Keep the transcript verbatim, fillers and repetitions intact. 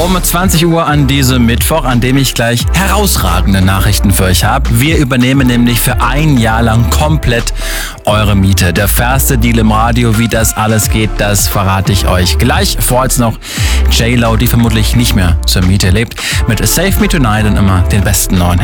Um zwanzig Uhr an diesem Mittwoch, an dem ich gleich herausragende Nachrichten für euch habe. Wir übernehmen nämlich für ein Jahr lang komplett eure Miete. Der fairste Deal im Radio, wie das alles geht, das verrate ich euch gleich. Vorher jetzt noch J-Lo, die vermutlich nicht mehr zur Miete lebt, mit Save Me Tonight und immer den besten neuen